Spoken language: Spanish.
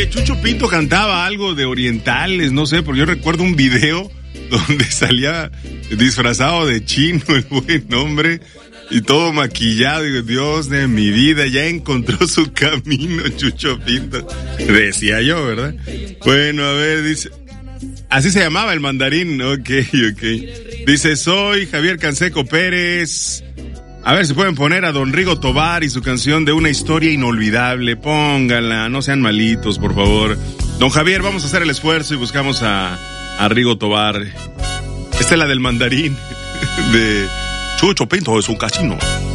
Oye, Chucho Pinto cantaba algo de orientales, no sé, porque yo recuerdo un video donde salía disfrazado de chino el buen hombre y todo maquillado. Digo, Dios de mi vida, ya encontró su camino, Chucho Pinto. Decía yo, ¿verdad? Bueno, a ver, dice... Así se llamaba el mandarín, ok. Dice, soy Javier Canseco Pérez. A ver si pueden poner a Don Rigo Tobar y su canción de Una historia inolvidable. Pónganla, no sean malitos, por favor. Don Javier, vamos a hacer el esfuerzo y buscamos a Rigo Tobar. Esta es la del mandarín de Chucho Pinto, es un casino.